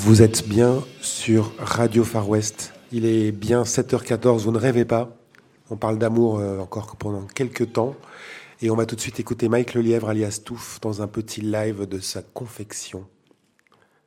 Vous êtes bien sur Radio Far West. Il est bien 7h14, vous ne rêvez pas. On parle d'amour encore pendant quelques temps. Et on va tout de suite écouter Mike Lelièvre alias Touffe dans un petit live de sa confection.